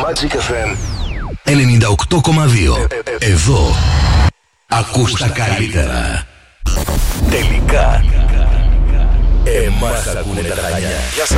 Magic FM 98,2. Εδώ ακούς τα καλύτερα. Τελικά εμάς ακούνε τα Χανιά.